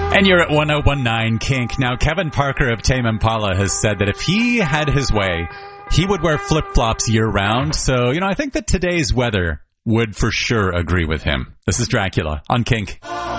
And you're at 1019 Kink. Now, Kevin Parker of Tame Impala has said that if he had his way, he would wear flip-flops year-round. So, I think that today's weather would for sure agree with him. This is Dracula on Kink.